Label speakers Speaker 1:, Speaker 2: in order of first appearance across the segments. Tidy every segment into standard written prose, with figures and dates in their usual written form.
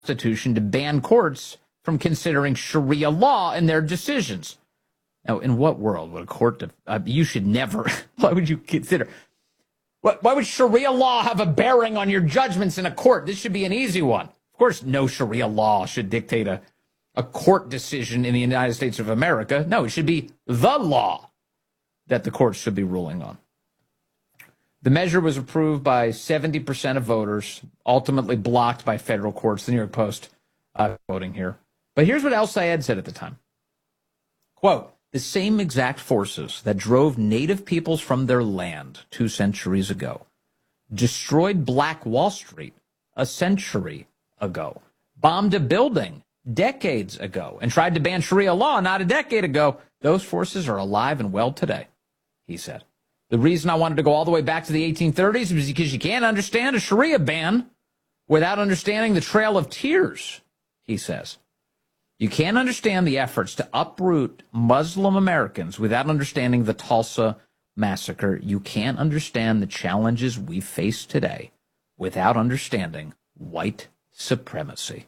Speaker 1: Constitution to ban courts from considering Sharia law in their decisions. Now, in what world would a court, you should never, why would you consider, why would Sharia law have a bearing on your judgments in a court? This should be an easy one. Of course, no Sharia law should dictate a court decision in the United States of America. No, it should be the law that the courts should be ruling on. The measure was approved by 70% of voters, ultimately blocked by federal courts. The New York Post voting here. But here's what El-Sayed said at the time. Quote, the same exact forces that drove native peoples from their land 2 centuries ago destroyed Black Wall Street a century ago, bombed a building decades ago, and tried to ban Sharia law not a decade ago. Those forces are alive and well today, he said. The reason I wanted to go all the way back to the 1830s was because you can't understand a Sharia ban without understanding the Trail of Tears, he says. You can't understand the efforts to uproot Muslim Americans without understanding the Tulsa massacre. You can't understand the challenges we face today without understanding white supremacy.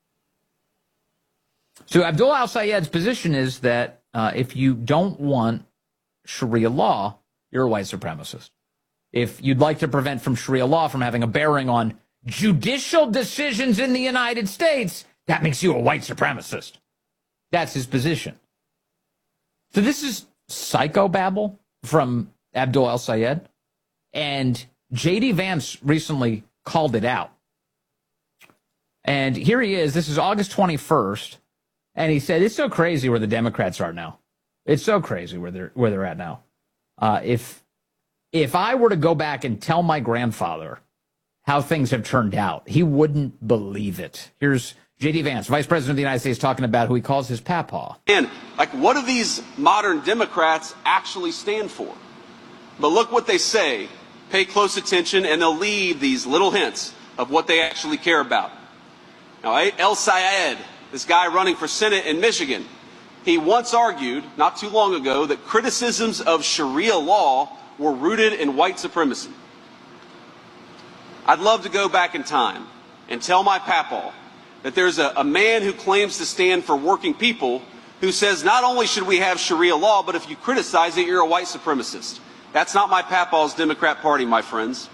Speaker 1: So Abdullah al-Sayed's position is that if you don't want Sharia law, you're a white supremacist. If you'd like to prevent from Sharia law from having a bearing on judicial decisions in the United States, that makes you a white supremacist. That's his position. So this is psychobabble from Abdul El-Sayed. And J.D. Vance recently called it out. And here he is. This is August 21st. And he said, it's so crazy where the Democrats are now. It's so crazy where they're at now. If I were to go back and tell my grandfather how things have turned out, he wouldn't believe it. Here's J.D. Vance, Vice President of the United States, talking about who he calls his papaw.
Speaker 2: And, what do these modern Democrats actually stand for? But look what they say. Pay close attention, and they'll leave these little hints of what they actually care about. Now, El-Sayed, this guy running for Senate in Michigan, he once argued, not too long ago, that criticisms of Sharia law were rooted in white supremacy. I'd love to go back in time and tell my papaw that there's a man who claims to stand for working people who says not only should we have Sharia law, but if you criticize it, you're a white supremacist. That's not my papaw's Democrat Party, my friends.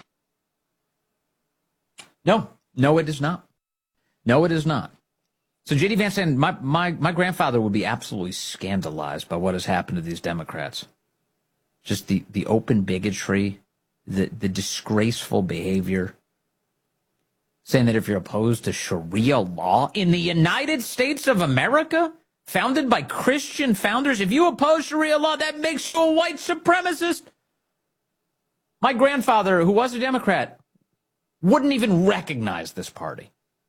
Speaker 1: No, it is not. No, it is not. So J.D. Vance saying my grandfather would be absolutely scandalized by what has happened to these Democrats. Just the open bigotry, the disgraceful behavior. Saying that if you're opposed to Sharia law in the United States of America, founded by Christian founders, if you oppose Sharia law, that makes you a white supremacist. My grandfather, who was a Democrat, wouldn't even recognize this party.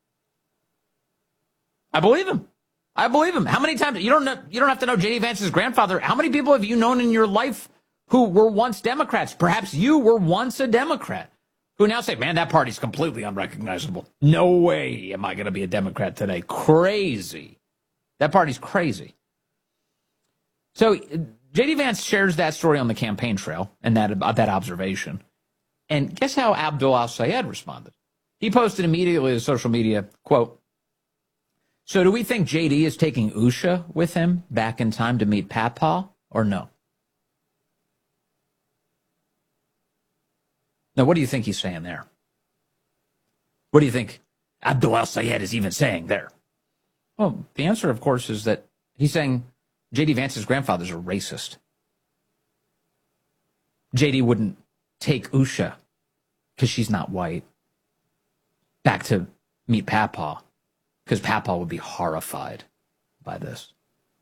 Speaker 1: I believe him. How many times, you don't have to know J.D. Vance's grandfather. How many people have you known in your life who were once Democrats? Perhaps you were once a Democrat, who now say, man, that party's completely unrecognizable. No way am I going to be a Democrat today. Crazy. That party's crazy. So J.D. Vance shares that story on the campaign trail and that observation. And guess how Abdul El-Sayed responded? He posted immediately to social media, quote, so do we think J.D. is taking Usha with him back in time to meet Papaw, or no? Now, what do you think he's saying there? What do you think Abdul El-Sayed is even saying there? Well, the answer, of course, is that he's saying J.D. Vance's grandfather's a racist. J.D. wouldn't take Usha, because she's not white, back to meet Papaw, because Papaw would be horrified by this.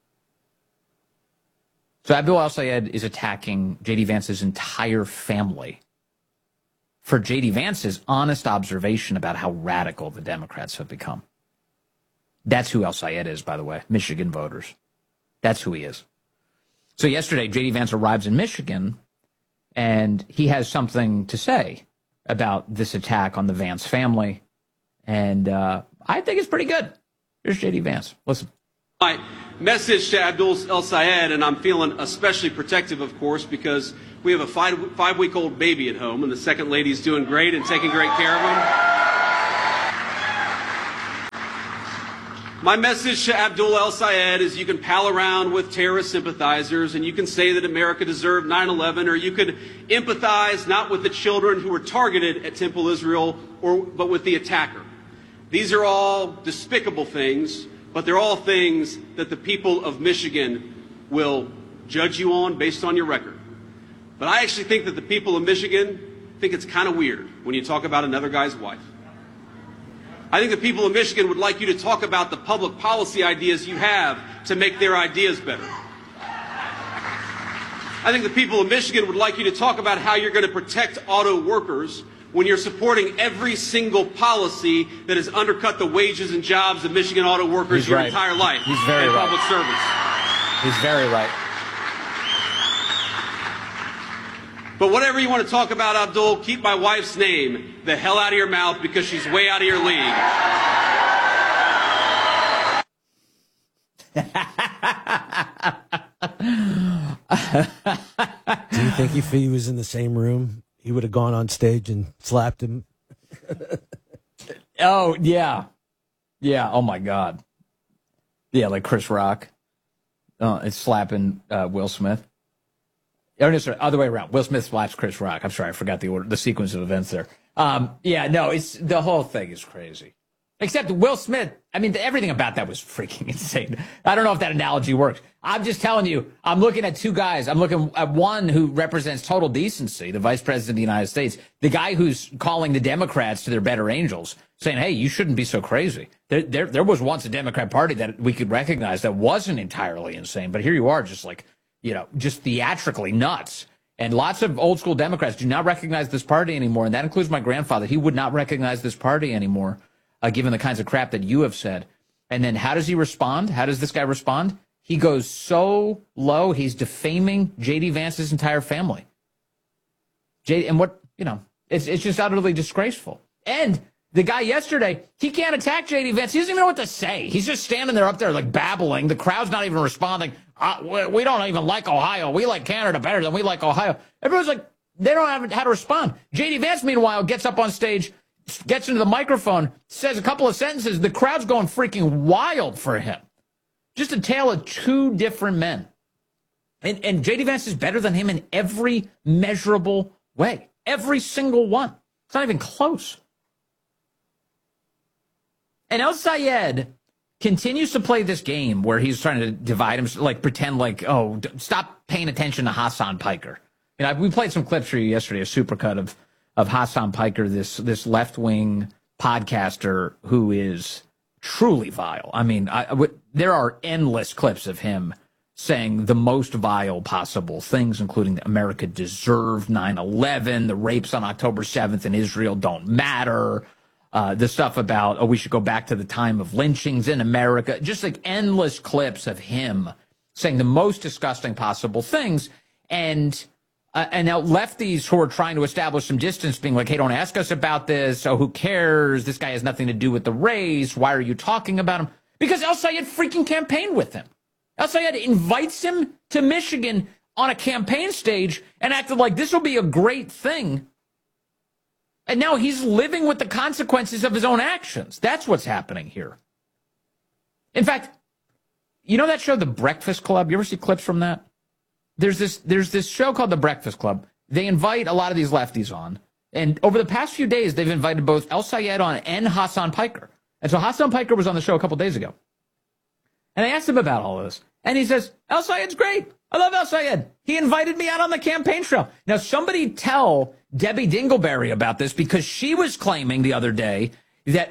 Speaker 1: So Abdul El-Sayed is attacking J.D. Vance's entire family for J.D. Vance's honest observation about how radical the Democrats have become. That's who El-Sayed is, by the way, Michigan voters. That's who he is. So yesterday, J.D. Vance arrives in Michigan, and he has something to say about this attack on the Vance family. And I think it's pretty good. Here's J.D. Vance. Listen.
Speaker 2: My message to Abdul El-Sayed, and I'm feeling especially protective, of course, because we have a five-week-old baby at home, and the second lady's doing great and taking great care of him. My message to Abdul El-Sayed is you can pal around with terrorist sympathizers and you can say that America deserved 9/11, or you could empathize not with the children who were targeted at Temple Israel, but with the attacker. These are all despicable things, but they're all things that the people of Michigan will judge you on based on your record. But I actually think that the people of Michigan think it's kind of weird when you talk about another guy's wife. I think the people of Michigan would like you to talk about the public policy ideas you have to make their ideas better. I think the people of Michigan would like you to talk about how you're going to protect auto workers when you're supporting every single policy that has undercut the wages and jobs of Michigan auto workers your entire life.
Speaker 1: He's very right.
Speaker 2: Public service.
Speaker 1: He's very right.
Speaker 2: But whatever you want to talk about, Abdul, keep my wife's name the hell out of your mouth, because she's way out of your league.
Speaker 3: Do you think if he was in the same room, he would have gone on stage and slapped him?
Speaker 1: Oh, yeah. Yeah, oh my God. Yeah, like Chris Rock. It's slapping Will Smith. Oh, no, sorry, other way around. Will Smith slaps Chris Rock. I'm sorry, I forgot the order, the sequence of events there. Yeah, no, it's the whole thing is crazy. Except Will Smith, I mean, everything about that was freaking insane. I don't know if that analogy works. I'm just telling you, I'm looking at two guys. I'm looking at one who represents total decency, the vice president of the United States, the guy who's calling the Democrats to their better angels, saying, hey, you shouldn't be so crazy. There was once a Democrat Party that we could recognize that wasn't entirely insane, but here you are just like, you know, just theatrically nuts. And lots of old school Democrats do not recognize this party anymore. And that includes my grandfather. He would not recognize this party anymore, given the kinds of crap that you have said. And then how does he respond? How does this guy respond? He goes so low, he's defaming J.D. Vance's entire family. And what, you know, it's just utterly disgraceful. And the guy yesterday, he can't attack J.D. Vance. He doesn't even know what to say. He's just standing there up there like babbling. The crowd's not even responding. We don't even like Ohio. We like Canada better than we like Ohio. Everyone's like, they don't have how to respond. J.D. Vance, meanwhile, gets up on stage, gets into the microphone, says a couple of sentences. The crowd's going freaking wild for him. Just a tale of two different men. And J.D. Vance is better than him in every measurable way. Every single one. It's not even close. And El-Sayed continues to play this game where he's trying to divide him, like pretend like, oh, stop paying attention to Hassan Piker. You know, we played some clips for you yesterday, a supercut of Hassan Piker, this left-wing podcaster who is truly vile. I mean, there are endless clips of him saying the most vile possible things, including that America deserved 9/11, the rapes on October 7th in Israel don't matter, the stuff about, oh, we should go back to the time of lynchings in America, just like endless clips of him saying the most disgusting possible things. And now lefties who are trying to establish some distance being like, hey, don't ask us about this. Oh, who cares? This guy has nothing to do with the race. Why are you talking about him? Because El-Sayed freaking campaigned with him. El-Sayed invites him to Michigan on a campaign stage and acted like this will be a great thing. And now he's living with the consequences of his own actions. That's what's happening here. In fact, you know that show, The Breakfast Club? You ever see clips from that? There's this show called The Breakfast Club. They invite a lot of these lefties on. And over the past few days, they've invited both El-Sayed on and Hassan Piker. And so Hassan Piker was on the show a couple days ago. And I asked him about all of this. And he says, El-Sayed's great. I love El-Sayed. He invited me out on the campaign trail. Now, somebody tell Debbie Dingleberry about this, because she was claiming the other day that,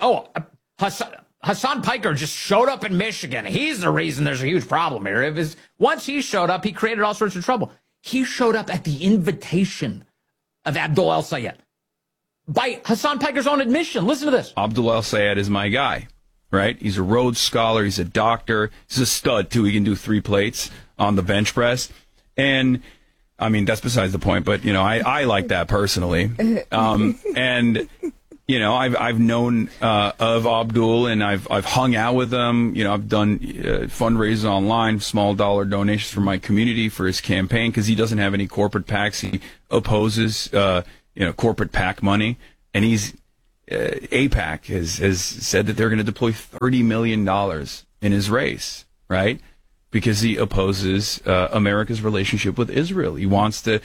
Speaker 1: Hassan Piker just showed up in Michigan. He's the reason there's a huge problem here. Once he showed up, he created all sorts of trouble. He showed up at the invitation of Abdul El-Sayed by Hassan Piker's own admission. Listen to this.
Speaker 4: Abdul El-Sayed is my guy, right? He's a Rhodes Scholar. He's a doctor. He's a stud, too. He can do 3 plates on the bench press. And, I mean, that's besides the point, but, you know, I like that personally. And, you know, I've known of Abdul, and I've hung out with him. You know, I've done fundraisers online, small dollar donations for my community for his campaign, because he doesn't have any corporate PACs. He opposes, corporate PAC money. And AIPAC has said that they're going to deploy $30 million in his race, right? Because he opposes America's relationship with Israel. He wants to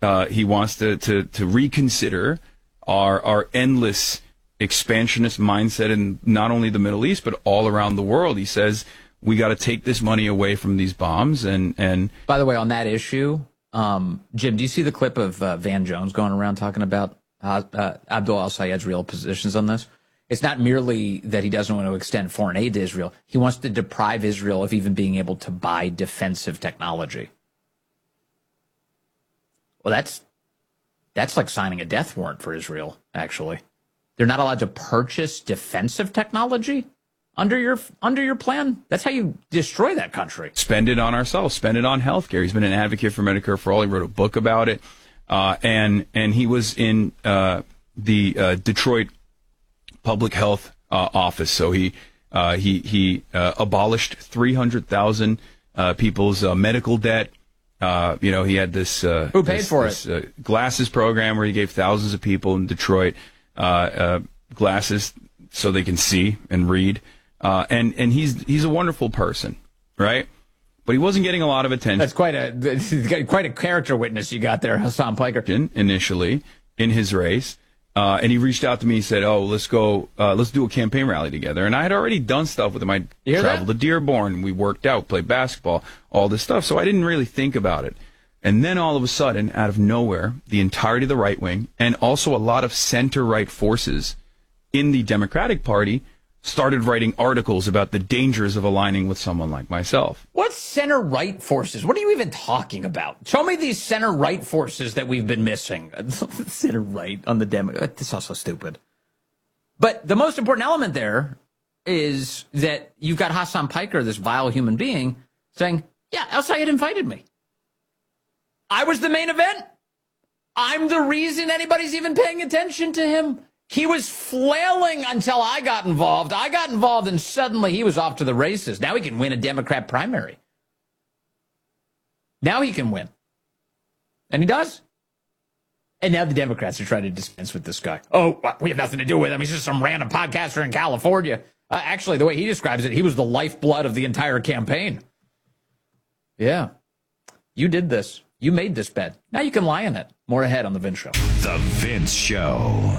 Speaker 4: reconsider our endless expansionist mindset in not only the Middle East but all around the world. He says we got to take this money away from these bombs. And
Speaker 1: by the way, on that issue, Jim, do you see the clip of Van Jones going around talking about Abdul al-Sayed's real positions on this? It's not merely that he doesn't want to extend foreign aid to Israel. He wants to deprive Israel of even being able to buy defensive technology. Well, that's like signing a death warrant for Israel, actually. They're not allowed to purchase defensive technology under your plan. That's how you destroy that country.
Speaker 4: Spend it on ourselves. Spend it on healthcare. He's been an advocate for Medicare for All. He wrote a book about it. And he was in the Detroit Public Health Office. So he abolished 300,000 people's medical debt. He had this
Speaker 1: who paid for it?
Speaker 4: Glasses program where he gave thousands of people in Detroit glasses so they can see and read. And he's a wonderful person, right? But he wasn't getting a lot of attention.
Speaker 1: That's quite a character witness you got there, Hassan Piker.
Speaker 4: Initially in his race. And he reached out to me and said, let's do a campaign rally together. And I had already done stuff with him. I traveled to Dearborn. We worked out, played basketball, all this stuff. So I didn't really think about it. And then all of a sudden, out of nowhere, the entirety of the right wing and also a lot of center-right forces in the Democratic Party started writing articles about the dangers of aligning with someone like myself.
Speaker 1: What center-right forces? What are you even talking about? Show me these center-right forces that we've been missing. Center-right on the Democrat. This is also stupid. But the most important element there is that you've got Hassan Piker, this vile human being, saying, yeah, al-Sayed invited me. I was the main event. I'm the reason anybody's even paying attention to him. He was flailing until I got involved. I got involved, and suddenly he was off to the races. Now he can win a Democrat primary. Now he can win. And he does. And now the Democrats are trying to dispense with this guy. Oh, we have nothing to do with him. He's just some random podcaster in California. Actually, the way he describes it, he was the lifeblood of the entire campaign. Yeah. You did this. You made this bet. Now you can lie in it. More ahead on The Vince Show.
Speaker 5: The Vince Show.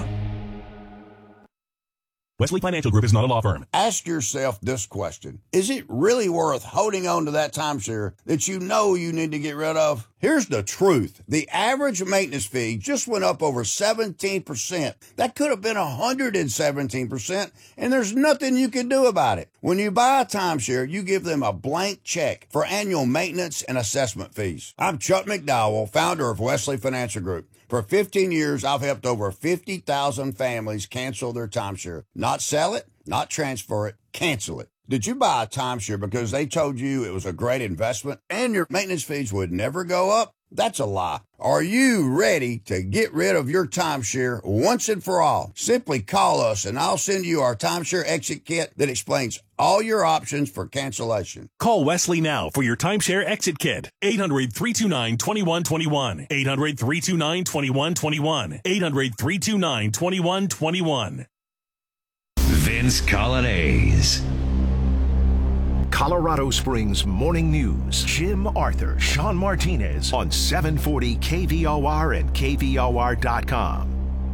Speaker 5: Wesley Financial Group is not a law firm.
Speaker 6: Ask yourself this question. Is it really worth holding on to that timeshare that you know you need to get rid of? Here's the truth. The average maintenance fee just went up over 17%. That could have been 117%, and there's nothing you can do about it. When you buy a timeshare, you give them a blank check for annual maintenance and assessment fees. I'm Chuck McDowell, founder of Wesley Financial Group. For 15 years, I've helped over 50,000 families cancel their timeshare. Not sell it, not transfer it, cancel it. Did you buy a timeshare because they told you it was a great investment and your maintenance fees would never go up? That's a lie. Are you ready to get rid of your timeshare once and for all? Simply call us and I'll send you our timeshare exit kit that explains all your options for cancellation.
Speaker 5: Call Wesley now for your timeshare exit kit. 800-329-2121. 800-329-2121. 800-329-2121. Vince Colonnese.
Speaker 7: Colorado Springs Morning News. Jim Arthur, Sean Martinez on 740 KVOR and KVOR.com.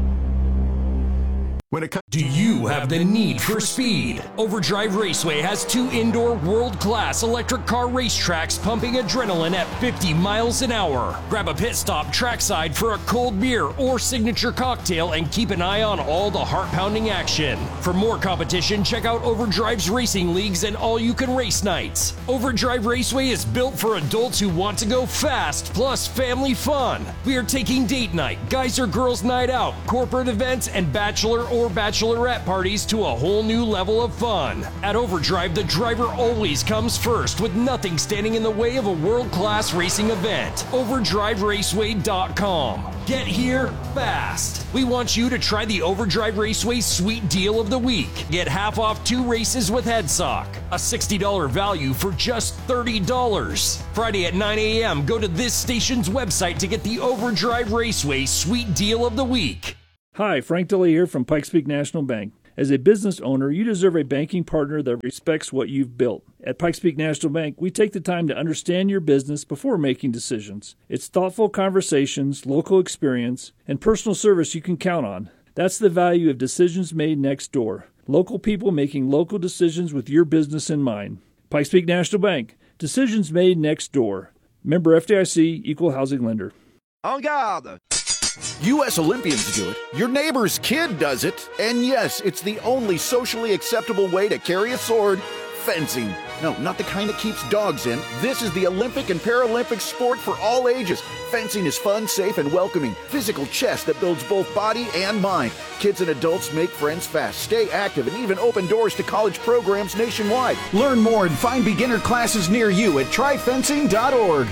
Speaker 8: Do you have the need for speed? Overdrive Raceway has 2 indoor world-class electric car racetracks pumping adrenaline at 50 miles an hour. Grab a pit stop trackside for a cold beer or signature cocktail and keep an eye on all the heart-pounding action. For more competition, check out Overdrive's racing leagues and all-you-can-race nights. Overdrive Raceway is built for adults who want to go fast, plus family fun. We are taking date night, guys or girls night out, corporate events, and bachelor or bachelorette parties to a whole new level of fun. At Overdrive, the driver always comes first, with nothing standing in the way of a world-class racing event. OverdriveRaceway.com. Get here fast. We want you to try the Overdrive Raceway Sweet Deal of the Week. Get half off 2 races with HeadSock. A $60 value for just $30. Friday at 9 a.m., go to this station's website to get the Overdrive Raceway Sweet Deal of the Week.
Speaker 9: Hi, Frank Dilly here from Pikes Peak National Bank. As a business owner, you deserve a banking partner that respects what you've built. At Pikes Peak National Bank, we take the time to understand your business before making decisions. It's thoughtful conversations, local experience, and personal service you can count on. That's the value of decisions made next door. Local people making local decisions with your business in mind. Pikes Peak National Bank. Decisions made next door. Member FDIC, Equal Housing Lender.
Speaker 7: En garde! U.S. Olympians do it, your neighbor's kid does it, and yes, it's the only socially acceptable way to carry a sword, fencing. No, not the kind that keeps dogs in. This is the Olympic and Paralympic sport for all ages. Fencing is fun, safe, and welcoming. Physical chess that builds both body and mind. Kids and adults make friends fast, stay active, and even open doors to college programs nationwide. Learn more and find beginner classes near you at tryfencing.org.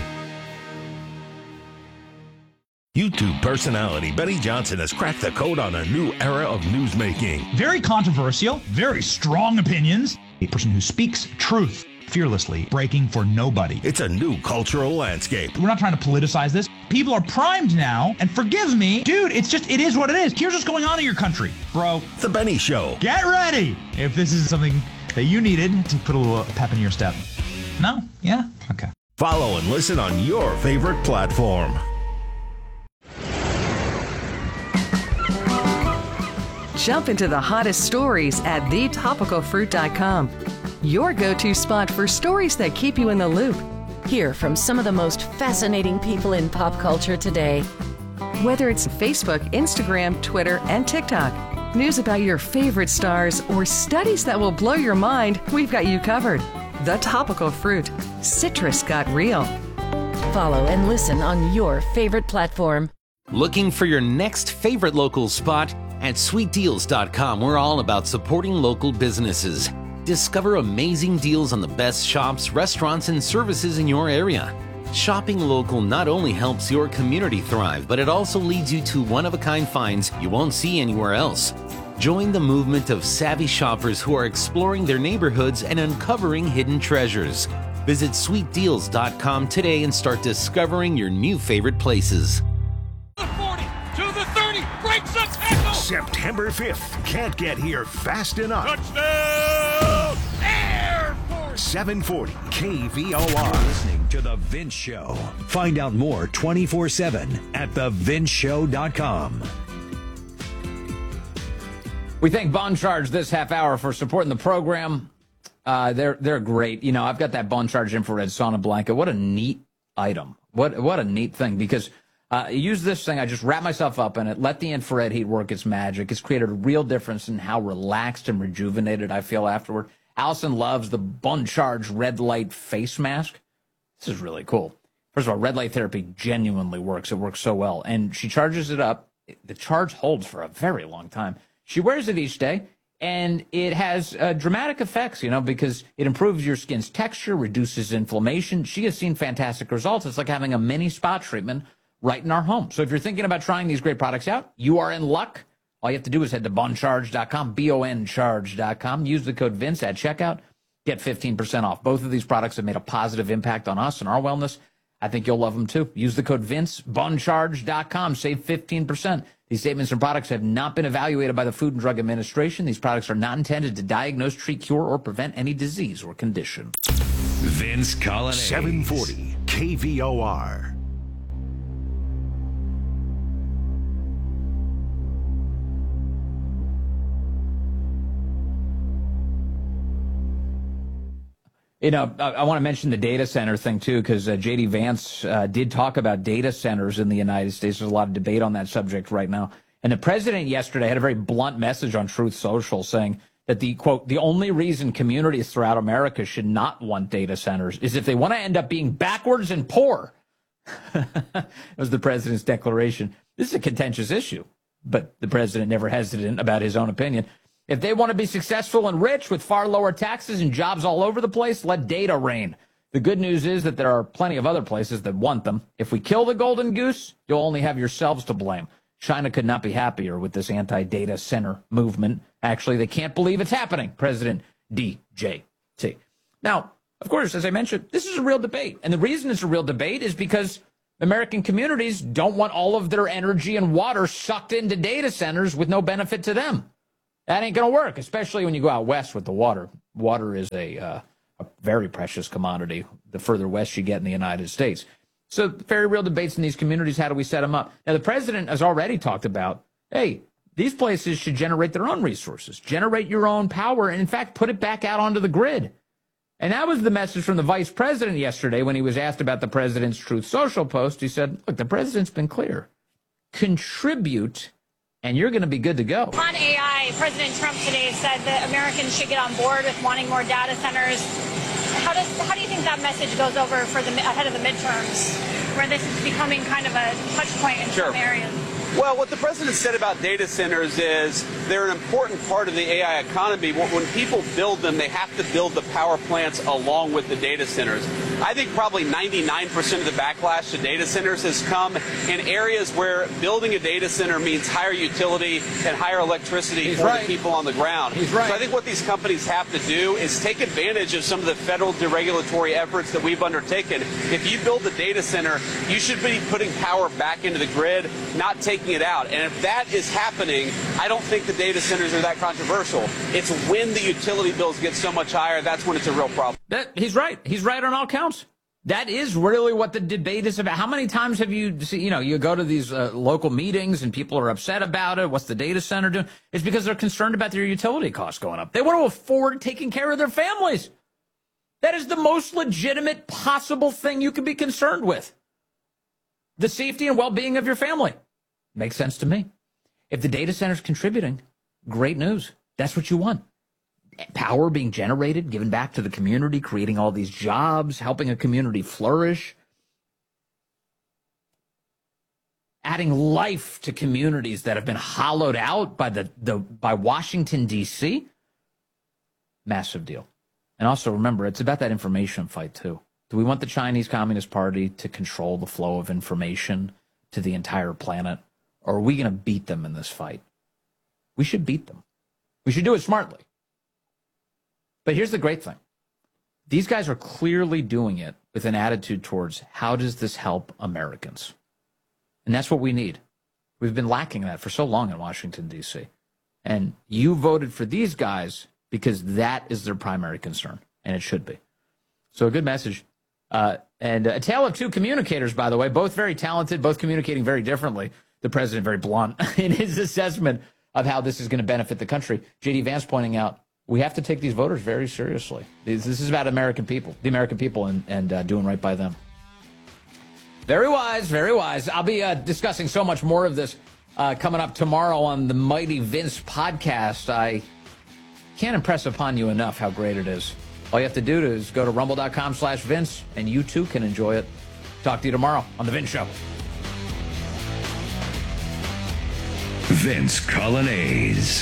Speaker 5: YouTube personality Benny Johnson has cracked the code on a new era of newsmaking.
Speaker 10: Very controversial, very strong opinions. A person who speaks truth fearlessly, breaking for nobody.
Speaker 5: It's a new cultural landscape.
Speaker 10: We're not trying to politicize this. People are primed now, and forgive me, dude, it is what it is. Here's what's going on in your country, bro.
Speaker 5: The Benny Show.
Speaker 10: Get ready if this is something that you needed to put a little pep in your step. No? Yeah? Okay.
Speaker 5: Follow and listen on your favorite platform.
Speaker 11: Jump into the hottest stories at thetopicalfruit.com. Your go-to spot for stories that keep you in the loop.
Speaker 12: Hear from some of the most fascinating people in pop culture today.
Speaker 11: Whether it's Facebook, Instagram, Twitter, and TikTok, news about your favorite stars, or studies that will blow your mind, we've got you covered. The Topical Fruit. Citrus got real.
Speaker 12: Follow and listen on your favorite platform.
Speaker 13: Looking for your next favorite local spot? At sweetdeals.com, we're all about supporting local businesses. Discover amazing deals on the best shops, restaurants, and services in your area. Shopping local not only helps your community thrive, but it also leads you to one-of-a-kind finds you won't see anywhere else. Join the movement of savvy shoppers who are exploring their neighborhoods and uncovering hidden treasures. Visit sweetdeals.com today and start discovering your new favorite places.
Speaker 5: September 5th. Can't get here fast enough.
Speaker 14: Touchdown! Air Force!
Speaker 5: 740 KVOR.
Speaker 15: Listening to The Vince Show. Find out more 24/7 at thevinceshow.com.
Speaker 1: We thank Bond Charge this half hour for supporting the program. They're great. You know, I've got that Bond Charge infrared sauna blanket. What a neat item. What a neat thing, because use this thing. I just wrap myself up in it, let the infrared heat work its magic. It's created a real difference in how relaxed and rejuvenated I feel afterward. Allison loves the Bond Charge red light face mask. This is really cool. First of all, red light therapy genuinely works. It works so well. And she charges it up. The charge holds for a very long time. She wears it each day, and it has dramatic effects, you know, because it improves your skin's texture, reduces inflammation. She has seen fantastic results. It's like having a mini spa treatment right in our home. So if you're thinking about trying these great products out, you are in luck. All you have to do is head to boncharge.com, boncharge.com. Use the code Vince at checkout. Get 15% off. Both of these products have made a positive impact on us and our wellness. I think you'll love them too. Use the code Vince, boncharge.com. Save 15%. These statements and products have not been evaluated by the Food and Drug Administration. These products are not intended to diagnose, treat, cure, or prevent any disease or condition.
Speaker 5: Vince Colonnese.
Speaker 7: 740 KVOR.
Speaker 1: You know, I want to mention the data center thing, too, because J.D. Vance did talk about data centers in the United States. There's a lot of debate on that subject right now. And the president yesterday had a very blunt message on Truth Social saying that the, quote, the only reason communities throughout America should not want data centers is if they want to end up being backwards and poor. That was the president's declaration. This is a contentious issue, but the president never hesitant about his own opinion. If they want to be successful and rich with far lower taxes and jobs all over the place, let data reign. The good news is that there are plenty of other places that want them. If we kill the golden goose, you'll only have yourselves to blame. China could not be happier with this anti-data center movement. Actually, they can't believe it's happening. President DJT. Now, of course, as I mentioned, this is a real debate. And the reason it's a real debate is because American communities don't want all of their energy and water sucked into data centers with no benefit to them. That ain't going to work, especially when you go out west with the water. Water is a very precious commodity the further west you get in the United States. So very real debates in these communities. How do we set them up? Now, the president has already talked about, hey, these places should generate their own resources, generate your own power, and in fact, put it back out onto the grid. And that was the message from the vice president yesterday when he was asked about the president's Truth Social post. He said, look, the president's been clear. Contribute, and you're going to be good to go.
Speaker 16: On AI, President Trump today said that Americans should get on board with wanting more data centers. How do you think that message goes over for ahead of the midterms, where this is becoming kind of a touch point in some areas?
Speaker 2: Well, what the president said about data centers is they're an important part of the AI economy. When people build them, they have to build the power plants along with the data centers. I think probably 99% of the backlash to data centers has come in areas where building a data center means higher utility and higher electricity for the people on the ground. So I think what these companies have to do is take advantage of some of the federal deregulatory efforts that we've undertaken. If you build a data center, you should be putting power back into the grid, not taking it out. And if that is happening, I don't think the data centers are that controversial. It's when the utility bills get so much higher, that's when it's a real problem.
Speaker 1: He's right. He's right on all counts. That is really what the debate is about. How many times have you seen, you go to these local meetings and people are upset about it? What's the data center doing? It's because they're concerned about their utility costs going up. They want to afford taking care of their families. That is the most legitimate possible thing you can be concerned with. The safety and well-being of your family. Makes sense to me. If the data center's contributing, great news. That's what you want. Power being generated, given back to the community, creating all these jobs, helping a community flourish. Adding life to communities that have been hollowed out by Washington, D.C. Massive deal. And also remember, it's about that information fight, too. Do we want the Chinese Communist Party to control the flow of information to the entire planet? Or are we going to beat them in this fight? We should beat them. We should do it smartly. But here's the great thing. These guys are clearly doing it with an attitude towards how does this help Americans? And that's what we need. We've been lacking that for so long in Washington, D.C. And you voted for these guys because that is their primary concern, and it should be. So a good message. And a tale of two communicators, by the way, both very talented, both communicating very differently. The president very blunt in his assessment of how this is going to benefit the country. J.D. Vance pointing out, we have to take these voters very seriously. This is about American people, the American people, and doing right by them. Very wise, very wise. I'll be discussing so much more of this coming up tomorrow on the Mighty Vince podcast. I can't impress upon you enough how great it is. All you have to do is go to rumble.com/Vince, and you too can enjoy it. Talk to you tomorrow on The Vince Show.
Speaker 15: Vince Colonnese.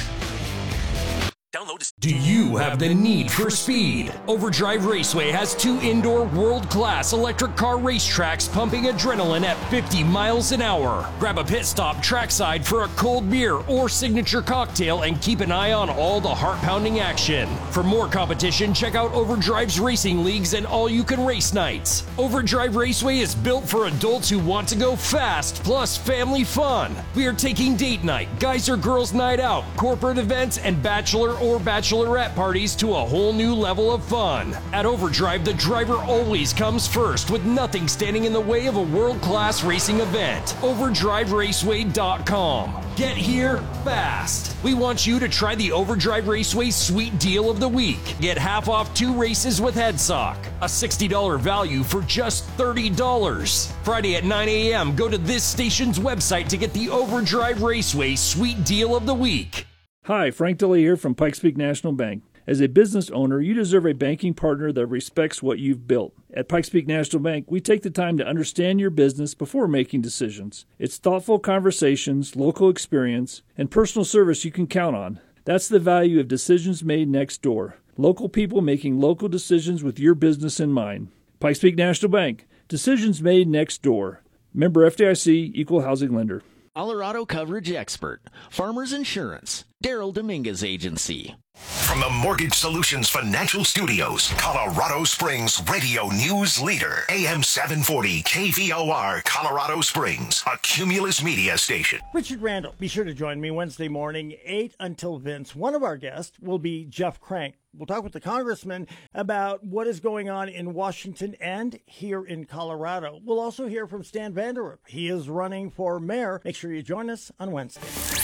Speaker 8: Do you have the need for speed? Overdrive Raceway has 2 indoor world-class electric car racetracks pumping adrenaline at 50 miles an hour. Grab a pit stop trackside for a cold beer or signature cocktail and keep an eye on all the heart-pounding action. For more competition, check out Overdrive's racing leagues and all-you-can-race nights. Overdrive Raceway is built for adults who want to go fast, plus family fun. We are taking date night, guys or girls night out, corporate events, and bachelor or bachelorette parties to a whole new level of fun. At Overdrive, the driver always comes first, with nothing standing in the way of a world-class racing event. OverdriveRaceway.com. Get here fast. We want you to try the Overdrive Raceway Sweet Deal of the Week. Get half off 2 races with HeadSock. A $60 value for just $30. Friday at 9 a.m., go to this station's website to get the Overdrive Raceway Sweet Deal of the Week.
Speaker 9: Hi, Frank DeLay here from Pikes Peak National Bank. As a business owner, you deserve a banking partner that respects what you've built. At Pikes Peak National Bank, we take the time to understand your business before making decisions. It's thoughtful conversations, local experience, and personal service you can count on. That's the value of decisions made next door. Local people making local decisions with your business in mind. Pikes Peak National Bank. Decisions made next door. Member FDIC, Equal Housing Lender.
Speaker 17: Colorado Coverage Expert. Farmers Insurance.
Speaker 13: Daryl Dominguez Agency.
Speaker 17: From the Mortgage Solutions Financial Studios, Colorado Springs radio news leader, AM 740 KVOR, Colorado Springs, a Cumulus media station.
Speaker 18: Richard Randall, be sure to join me Wednesday morning, 8 until Vince. One of our guests will be Jeff Crank. We'll talk with the congressman about what is going on in Washington and here in Colorado. We'll also hear from Stan Vanderup. He is running for mayor. Make sure you join us on Wednesday.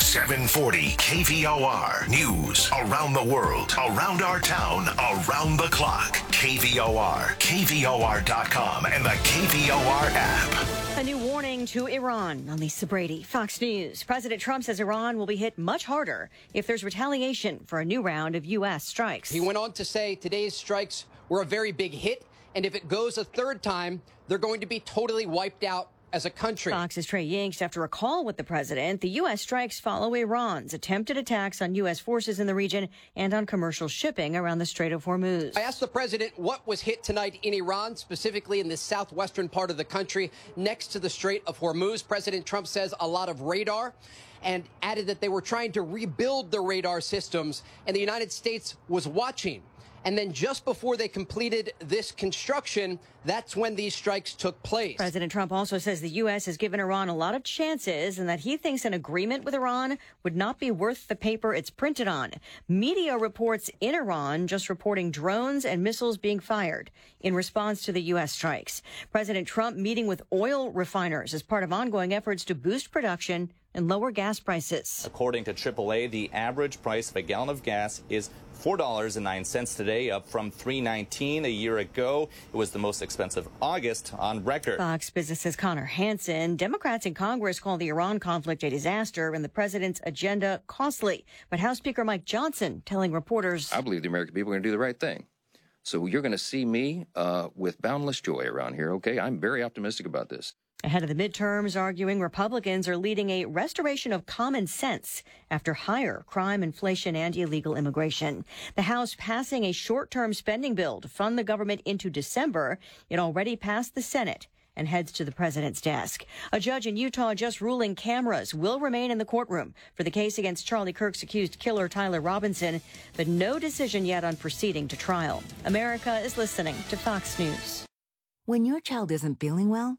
Speaker 17: 740 KVOR. News around the world, around our town, around the clock. KVOR, KVOR.com, and the KVOR app.
Speaker 19: A new warning to Iran on Lisa Brady, Fox News. President Trump says Iran will be hit much harder if there's retaliation for a new round of U.S. strikes.
Speaker 20: He went on to say today's strikes were a very big hit, and if it goes a third time, they're going to be totally wiped out as a country.
Speaker 19: Fox's Trey Yingst, after a call with the president, the U.S. strikes follow Iran's attempted attacks on U.S. forces in the region and on commercial shipping around the Strait of Hormuz.
Speaker 20: I asked the president what was hit tonight in Iran, specifically in the southwestern part of the country next to the Strait of Hormuz. President Trump says a lot of radar, and added that they were trying to rebuild the radar systems, and the United States was watching. And then just before they completed this construction, that's when these strikes took place.
Speaker 19: President Trump also says the U.S. has given Iran a lot of chances and that he thinks an agreement with Iran would not be worth the paper it's printed on. Media reports in Iran just reporting drones and missiles being fired in response to the U.S. strikes. President Trump meeting with oil refiners as part of ongoing efforts to boost production and lower gas prices.
Speaker 21: According to AAA, the average price of a gallon of gas is $4.09 today, up from $3.19 a year ago. It was the most expensive August on record.
Speaker 19: Fox Business's Connor Hansen. Democrats in Congress call the Iran conflict a disaster and the president's agenda costly. But House Speaker Mike Johnson telling reporters,
Speaker 22: I believe the American people are going to do the right thing. So you're going to see me with boundless joy around here, okay? I'm very optimistic about this.
Speaker 19: Ahead of the midterms, arguing Republicans are leading a restoration of common sense after higher crime, inflation, and illegal immigration. The House passing a short-term spending bill to fund the government into December. It already passed the Senate and heads to the president's desk. A judge in Utah just ruling cameras will remain in the courtroom for the case against Charlie Kirk's accused killer Tyler Robinson, but no decision yet on proceeding to trial. America is listening to Fox News.
Speaker 23: When your child isn't feeling well,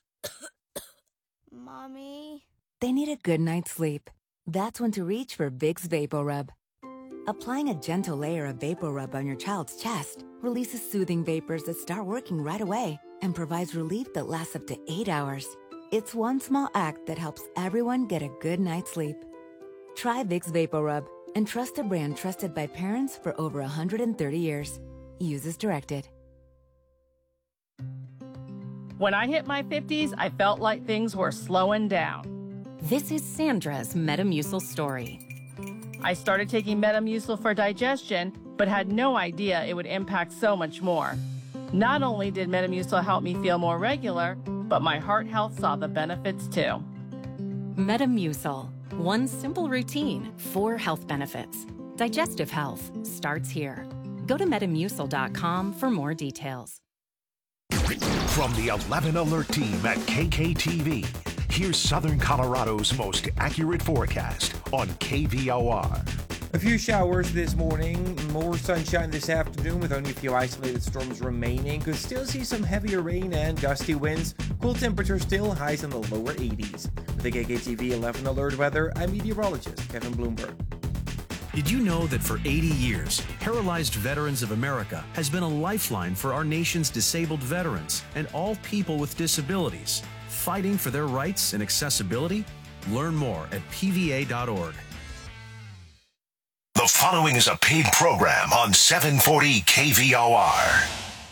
Speaker 24: Mommy?
Speaker 23: They need a good night's sleep. That's when to reach for Vicks VapoRub. Applying a gentle layer of VapoRub on your child's chest releases soothing vapors that start working right away and provides relief that lasts up to 8 hours. It's one small act that helps everyone get a good night's sleep. Try Vicks VapoRub and trust a brand trusted by parents for over 130 years. Use as directed.
Speaker 25: When I hit my 50s, I felt like things were slowing down.
Speaker 12: This is Sandra's Metamucil story.
Speaker 25: I started taking Metamucil for digestion, but had no idea it would impact so much more. Not only did Metamucil help me feel more regular, but my heart health saw the benefits too.
Speaker 12: Metamucil. One simple routine, 4 health benefits. Digestive health starts here. Go to Metamucil.com for more details.
Speaker 17: From the 11 Alert team at KKTV, here's Southern Colorado's most accurate forecast on KVOR.
Speaker 26: A few showers this morning, more sunshine this afternoon with only a few isolated storms remaining. Could still see some heavier rain and gusty winds. Cool temperatures still, highs in the lower 80s. With the KKTV 11 Alert weather, I'm meteorologist Kevin Bloomberg.
Speaker 27: Did you know that for 80 years, Paralyzed Veterans of America has been a lifeline for our nation's disabled veterans and all people with disabilities, fighting for their rights and accessibility? Learn more at pva.org.
Speaker 17: The following is a paid program on 740 KVOR.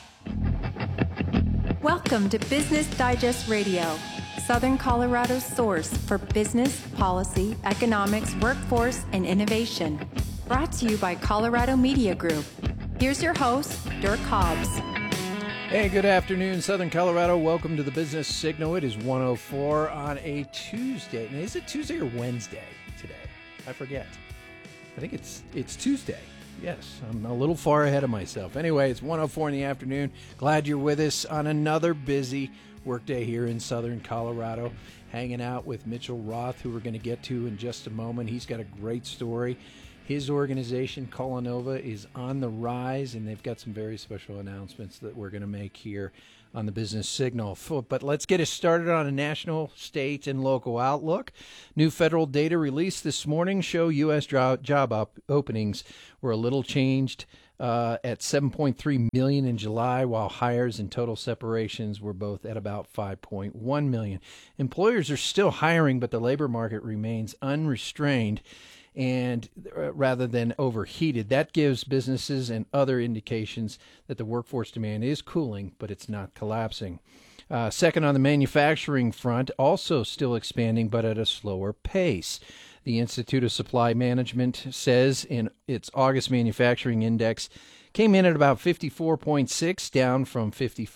Speaker 28: Welcome to Business Digest Radio, Southern Colorado's source for business, policy, economics, workforce, and innovation. Brought to you by Colorado Media Group. Here's your host, Dirk Hobbs.
Speaker 3: Hey, good afternoon, Southern Colorado. Welcome to the Business Signal. It is 1:04 on a Tuesday. Now, is it Tuesday or Wednesday today? I forget. I think it's Tuesday. Yes, I'm a little far ahead of myself. Anyway, it's 1:04 in the afternoon. Glad you're with us on another busy workday here in southern Colorado, hanging out with Mitchell Roth, who we're going to get to in just a moment. He's got a great story. His organization, Culinova, is on the rise, and they've got some very special announcements that we're going to make here on the Business Signal. But let's get us started on a national, state, and local outlook. New federal data released this morning show U.S. job openings were a little changed at 7.3 million in July, while hires and total separations were both at about 5.1 million. Employers are still hiring, but the labor market remains unrestrained and rather than overheated. That gives businesses and other indications that the workforce demand is cooling, but it's not collapsing. Second, on the manufacturing front, also still expanding, but at a slower pace. The Institute of Supply Management says in its August manufacturing index came in at about 54.6, down from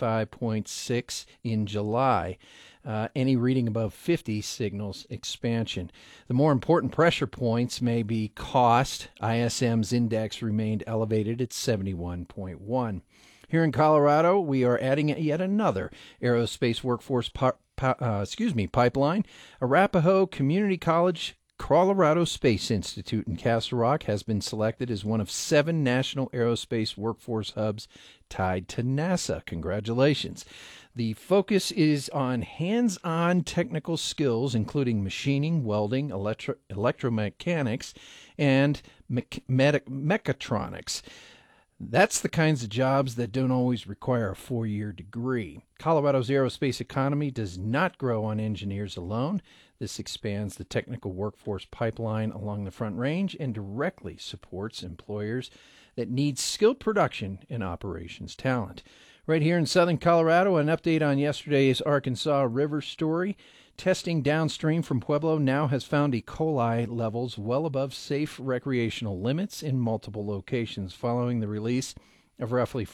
Speaker 3: 55.6 in July. Any reading above 50 signals expansion. The more important pressure points may be cost. ISM's index remained elevated at 71.1. Here in Colorado, we are adding yet another aerospace workforce pipeline. Arapahoe Community College Colorado Space Institute in Castle Rock has been selected as one of 7 national aerospace workforce hubs tied to NASA. Congratulations. The focus is on hands-on technical skills, including machining, welding, electromechanics, and mechatronics. That's the kinds of jobs that don't always require a 4-year degree. Colorado's aerospace economy does not grow on engineers alone. This expands the technical workforce pipeline along the Front Range and directly supports employers that need skilled production and operations talent. Right here in southern Colorado, an update on yesterday's Arkansas River story. Testing downstream from Pueblo now has found E. coli levels well above safe recreational limits in multiple locations following the release of roughly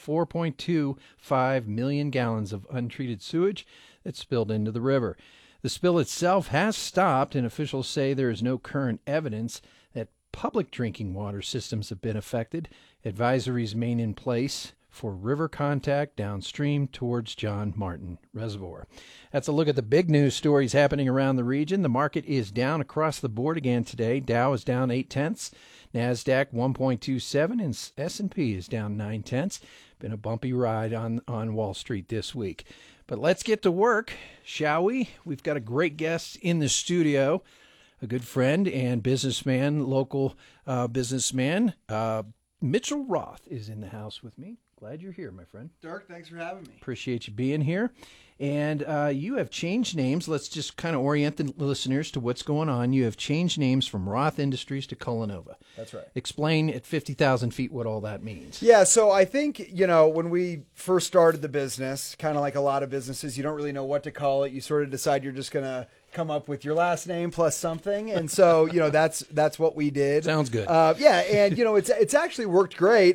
Speaker 3: 4.25 million gallons of untreated sewage that spilled into the river. The spill itself has stopped, and officials say there is no current evidence that public drinking water systems have been affected. Advisories remain in place for river contact downstream towards John Martin Reservoir. That's a look at the big news stories happening around the region. The market is down across the board again today. Dow is down 0.8, NASDAQ 1.27, and S&P is down 0.9. Been a bumpy ride on Wall Street this week. But let's get to work, shall we? We've got a great guest in the studio, a good friend and businessman, local businessman. Mitchell Roth is in the house with me. Glad you're here, my friend.
Speaker 4: Dirk, thanks for having me.
Speaker 3: Appreciate you being here. And you have changed names. Let's just kind of orient the listeners to what's going on. You have changed names from Roth Industries to Culinova.
Speaker 4: That's right.
Speaker 3: Explain at 50,000 feet what all that means.
Speaker 4: Yeah, so I think, when we first started the business, kind of like a lot of businesses, you don't really know what to call it. You sort of decide you're just going to come up with your last name plus something. And so, that's what we did.
Speaker 3: Sounds good.
Speaker 4: Yeah, and, it's actually worked great,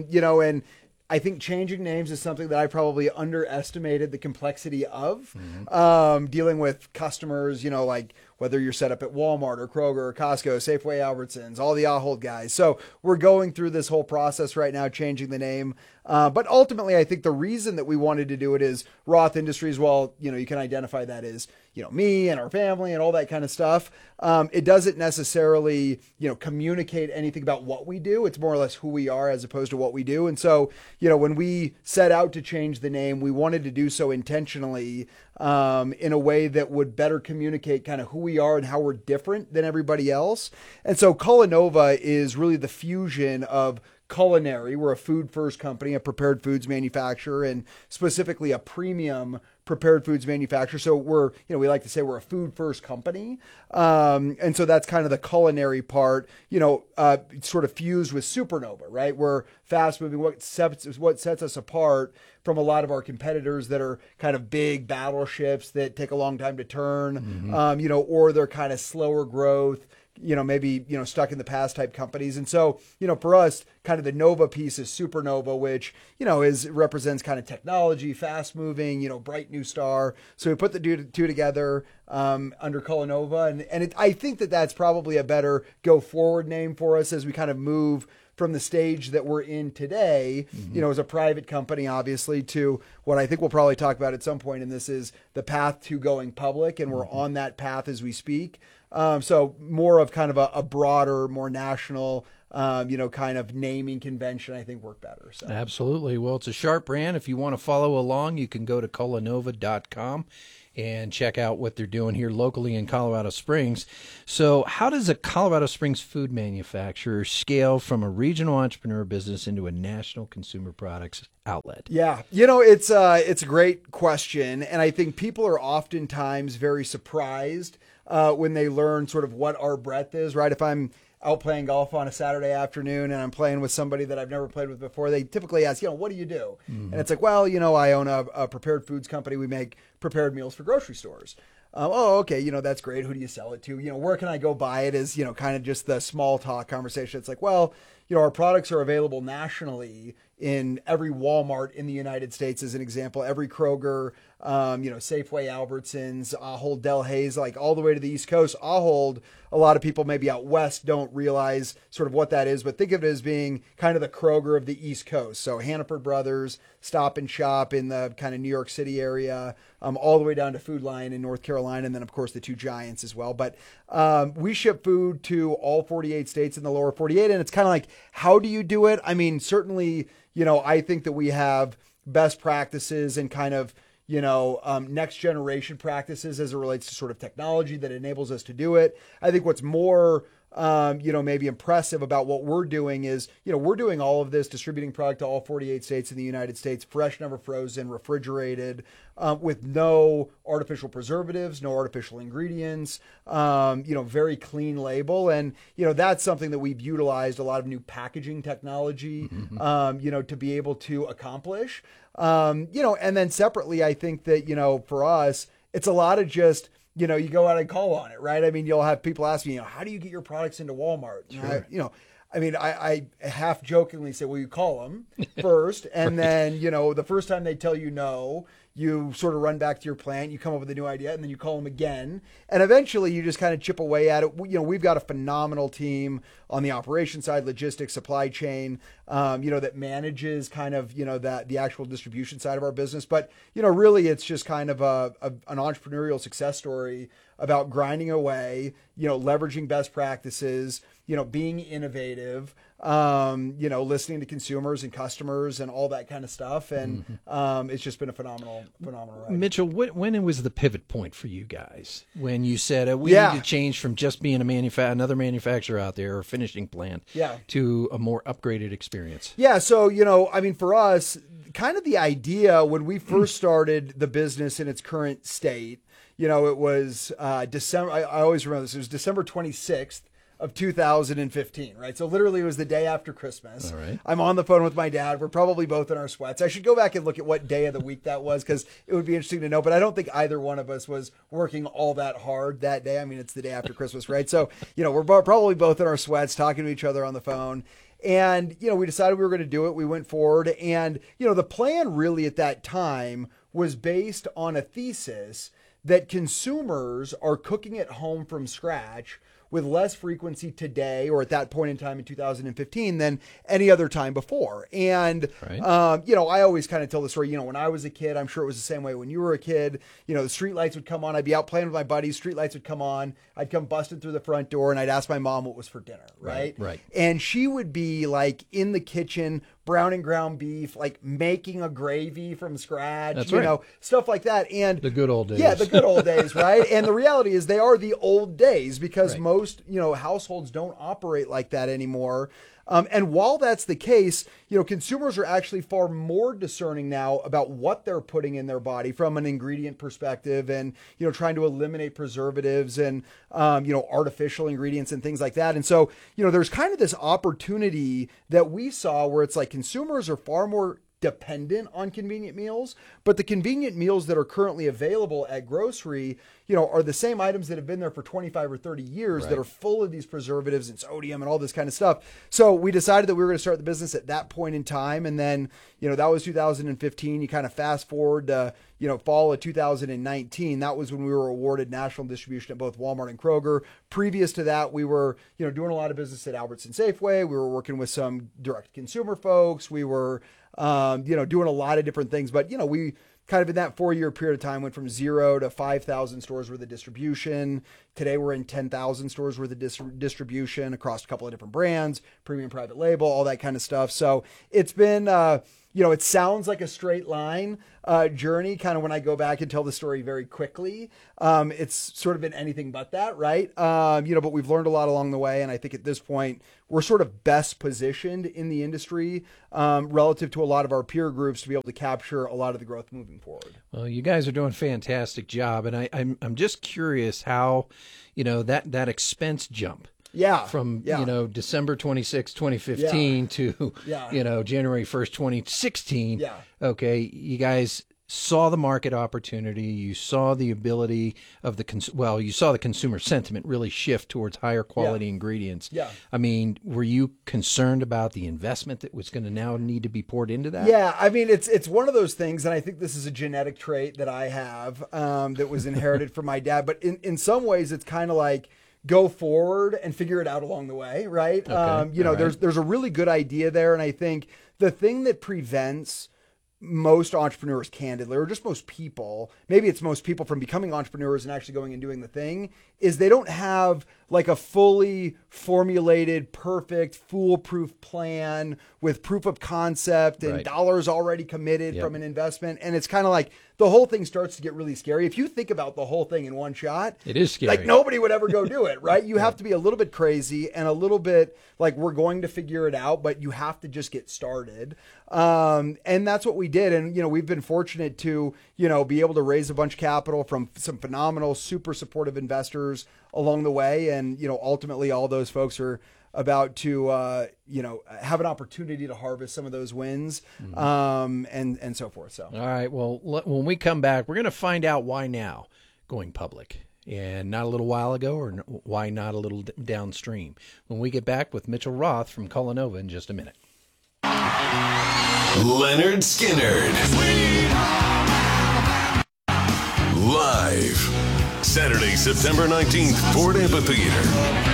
Speaker 4: and I think changing names is something that I probably underestimated the complexity of, dealing with customers, like whether you're set up at Walmart or Kroger or Costco, Safeway, Albertsons, all the Ahold guys. So we're going through this whole process right now, changing the name. But ultimately, I think the reason that we wanted to do it is Roth Industries. Well, you can identify that as, me and our family and all that kind of stuff. It doesn't necessarily, communicate anything about what we do. It's more or less who we are as opposed to what we do. And so, when we set out to change the name, we wanted to do so intentionally, in a way that would better communicate kind of who we are and how we're different than everybody else. And so Culinova is really the fusion of culinary. We're a food-first company, a prepared foods manufacturer, and specifically a premium prepared foods manufacturer. So we're, we like to say we're a food-first company. And so that's kind of the culinary part, sort of fused with Supernova, right? We're fast-moving. What sets us apart from a lot of our competitors that are kind of big battleships that take a long time to turn, or they're kind of slower growth, maybe, stuck in the past type companies. And so, for us, kind of the Nova piece is Supernova, which, represents kind of technology, fast moving, bright new star. So we put the two together, under Culinova. And I think that that's probably a better go forward name for us as we kind of move from the stage that we're in today, you know, as a private company, obviously, to what I think we'll probably talk about at some point in this is the path to going public, and we're on that path as we speak. So more of kind of a broader, more national, you know, kind of naming convention, I think work better. So.
Speaker 3: Absolutely. Well, it's a sharp brand. If you want to follow along, you can go to Culinova.com and check out what they're doing here locally in Colorado Springs. So how does a Colorado Springs food manufacturer scale from a regional entrepreneur business into a national consumer products outlet?
Speaker 4: Yeah, you know, it's a great question. And I think people are oftentimes very surprised when they learn sort of what our breadth is, right? If I'm out playing golf on a Saturday afternoon and I'm playing with somebody that I've never played with before, they typically ask, you know, what do you do? And it's like, well, you know, I own a prepared foods company. We make prepared meals for grocery stores. Oh, okay. You know, that's great. Who do you sell it to? You know, where can I go buy it? Is, you know, kind of just the small talk conversation. It's like, well, you know, our products are available nationally in every Walmart in the United States, as an example, every Kroger, you know, Safeway, Albertsons, Ahold, Delhaize, like all the way to the East Coast. Ahold, a lot of people maybe out west don't realize sort of what that is, but think of it as being kind of the Kroger of the East Coast. So Hannaford Brothers, Stop and Shop in the kind of New York City area, all the way down to Food Lion in North Carolina, and then of course the two giants as well. But we ship food to all 48 states in the lower 48, and it's kind of like, how do you do it? I mean, certainly, you know, I think that we have best practices and kind of, you know, next generation practices as it relates to sort of technology that enables us to do it. I think what's more, you know, maybe impressive about what we're doing is, you know, we're doing all of this, distributing product to all 48 states in the United States, fresh, never frozen, refrigerated, with no artificial preservatives, no artificial ingredients, you know, very clean label. And, you know, that's something that we've utilized a lot of new packaging technology, you know, to be able to accomplish. You know, and then separately, I think that, you know, for us, it's a lot of just, you know, you go out and call on it, right? I mean, you'll have people ask me, you know, how do you get your products into Walmart?
Speaker 3: Sure.
Speaker 4: You know, I mean, I half jokingly say, well, you call them first. And then, you know, the first time they tell you no, you sort of run back to your plant, you come up with a new idea, and then you call them again. And eventually you just kind of chip away at it. You know, we've got a phenomenal team on the operation side, logistics, supply chain, you know, that manages kind of, you know, the actual distribution side of our business. But, you know, really it's just kind of an entrepreneurial success story about grinding away, you know, leveraging best practices, you know, being innovative, you know, listening to consumers and customers and all that kind of stuff. And it's just been a phenomenal ride.
Speaker 3: Mitchell, when was the pivot point for you guys? When you said we need to change from just being another manufacturer out there or finishing plant to a more upgraded experience?
Speaker 4: Yeah. So, you know, I mean, for us, kind of the idea when we first started the business in its current state, you know, it was December. I always remember this. It was December 26th of 2015, right? So literally it was the day after Christmas.
Speaker 3: All right.
Speaker 4: I'm on the phone with my dad. We're probably both in our sweats. I should go back and look at what day of the week that was because it would be interesting to know, but I don't think either one of us was working all that hard that day. I mean, it's the day after Christmas, right? So, you know, we're probably both in our sweats talking to each other on the phone. And, you know, we decided we were going to do it. We went forward. And, you know, the plan really at that time was based on a thesis that consumers are cooking at home from scratch with less frequency today or at that point in time in 2015 than any other time before. And, you know, I always kind of tell the story, you know, when I was a kid, I'm sure it was the same way when you were a kid, you know, the street lights would come on. I'd be out playing with my buddies. Street lights would come on. I'd come busting through the front door and I'd ask my mom what was for dinner. Right. And she would be like in the kitchen, browning ground beef, like making a gravy from scratch, you know, stuff like that. And
Speaker 3: the good old days.
Speaker 4: Yeah, the good old days, right? And the reality is they are the old days because most, you know, households don't operate like that anymore. And while that's the case, you know, consumers are actually far more discerning now about what they're putting in their body from an ingredient perspective and, you know, trying to eliminate preservatives and, you know, artificial ingredients and things like that. And so, you know, there's kind of this opportunity that we saw where it's like consumers are far more dependent on convenient meals, but the convenient meals that are currently available at grocery, you know, are the same items that have been there for 25 or 30 years that are full of these preservatives and sodium and all this kind of stuff. So we decided that we were going to start the business at that point in time. And then, you know, that was 2015. You kind of fast forward to, you know, fall of 2019. That was when we were awarded national distribution at both Walmart and Kroger. Previous to that, we were, you know, doing a lot of business at Albertsons Safeway. We were working with some direct consumer folks. We were, you know, doing a lot of different things, but, you know, we kind of in that 4-year period of time went from 0 to 5,000 stores worth of distribution. Today we're in 10,000 stores worth of distribution across a couple of different brands, premium private label, all that kind of stuff. So it's been, you know, it sounds like a straight line journey, kind of when I go back and tell the story very quickly. It's sort of been anything but that, right? You know, but we've learned a lot along the way. And I think at this point, we're sort of best positioned in the industry relative to a lot of our peer groups to be able to capture a lot of the growth moving forward.
Speaker 3: Well, you guys are doing a fantastic job. And I'm just curious how, you know, that expense jump. From, you know, December 26, 2015 to, you know, January 1st, 2016. Okay. You guys saw the market opportunity. You saw the ability of you saw the consumer sentiment really shift towards higher quality ingredients. I mean, were you concerned about the investment that was going to now need to be poured into that?
Speaker 4: Yeah. I mean, it's one of those things. And I think this is a genetic trait that I have that was inherited from my dad. But in some ways, it's kind of like, go forward and figure it out along the way, right?
Speaker 3: Okay.
Speaker 4: You know, there's a really good idea there. And I think the thing that prevents most entrepreneurs, candidly, or just most people, maybe it's most people from becoming entrepreneurs and actually going and doing the thing, is they don't have like a fully formulated, perfect, foolproof plan with proof of concept and dollars already committed from an investment. And it's kind of like the whole thing starts to get really scary. If you think about the whole thing in one shot,
Speaker 3: it is scary.
Speaker 4: Like nobody would ever go do it, right? You have to be a little bit crazy and a little bit like, we're going to figure it out, but you have to just get started. And that's what we did. And, you know, we've been fortunate to, you know, be able to raise a bunch of capital from some phenomenal, super supportive investors along the way. And, you know, ultimately all those folks are about to, you know, have an opportunity to harvest some of those wins, and so forth. So,
Speaker 3: all right. Well, when we come back, we're going to find out why now going public and not a little while ago, or why not a little downstream, when we get back with Mitchell Roth from Culinova in just a minute.
Speaker 17: Leonard Skinnard. Live. Saturday, September 19th, Ford Amphitheater.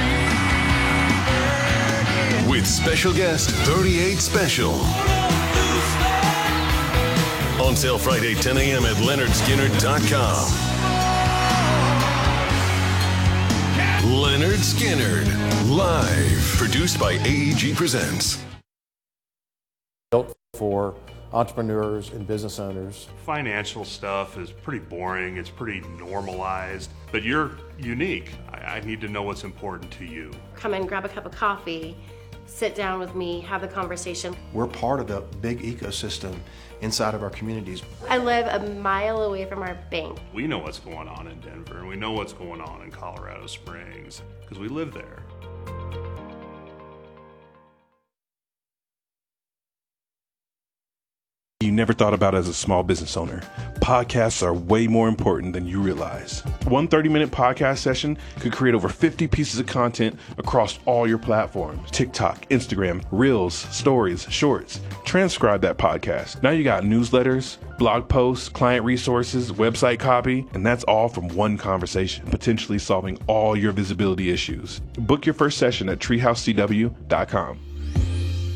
Speaker 17: With special guest 38 Special. On sale Friday, 10 a.m. at LeonardSkinnard.com. Leonard Skinnard. Live. Produced by AEG Presents.
Speaker 5: Built for entrepreneurs and business owners.
Speaker 6: Financial stuff is pretty boring. It's pretty normalized, but you're unique. I need to know what's important to you.
Speaker 7: Come in, grab a cup of coffee, sit down with me, have the conversation.
Speaker 5: We're part of a big ecosystem inside of our communities.
Speaker 7: I live a mile away from our bank.
Speaker 6: We know what's going on in Denver, and we know what's going on in Colorado Springs because we live there.
Speaker 10: You never thought about it as a small business owner. Podcasts are way more important than you realize. One 30-minute podcast session could create over 50 pieces of content across all your platforms. TikTok, Instagram, Reels, Stories, Shorts. Transcribe that podcast. Now you got newsletters, blog posts, client resources, website copy, and that's all from one conversation, potentially solving all your visibility issues. Book your first session at treehousecw.com.